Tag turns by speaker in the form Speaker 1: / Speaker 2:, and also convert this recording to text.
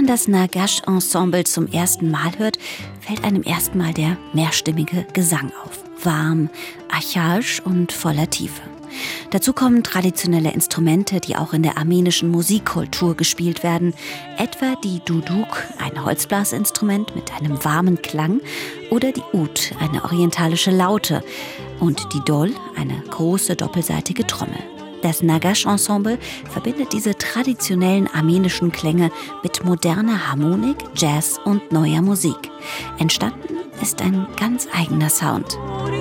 Speaker 1: man das Nagash-Ensemble zum ersten Mal hört, fällt einem erstmal der mehrstimmige Gesang auf. Warm, archaisch und voller Tiefe. Dazu kommen traditionelle Instrumente, die auch in der armenischen Musikkultur gespielt werden, etwa die Duduk, ein Holzblasinstrument mit einem warmen Klang, oder die Ud, eine orientalische Laute, und die Dol, eine große doppelseitige Trommel. Das Nagash-Ensemble verbindet diese traditionellen armenischen Klänge mit moderner Harmonik, Jazz und neuer Musik. Entstanden ist ein ganz eigener Sound.